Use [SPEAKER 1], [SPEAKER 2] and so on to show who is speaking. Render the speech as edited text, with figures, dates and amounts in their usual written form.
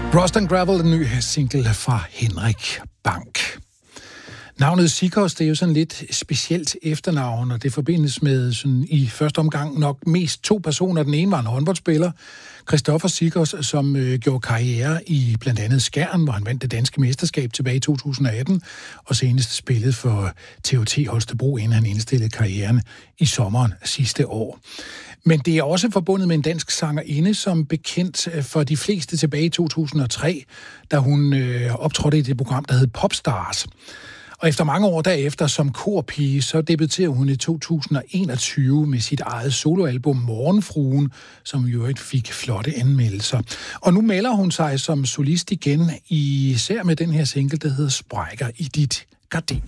[SPEAKER 1] Rust and Gravel, den nye single fra Henrik Bank. Navnet Sicos, det er jo sådan lidt specielt efternavn, og det forbindes med sådan, i første omgang nok mest to personer. Den ene var en håndboldspiller, Christoffer Sicos, som gjorde karriere i blandt andet Skjern, hvor han vandt det danske mesterskab tilbage i 2018, og senest spillede for TOT Holstebro, inden han indstillede karrieren i sommeren sidste år. Men det er også forbundet med en dansk sangerinde, som bekendt for de fleste tilbage i 2003, da hun optrådte i det program, der hed Popstars. Og efter mange år derefter som korpige, så debuterede hun i 2021 med sit eget soloalbum Morgenfruen, som jo ikke fik flotte anmeldelser. Og nu melder hun sig som solist igen, især med den her single, der hedder Sprækker i dit gardin.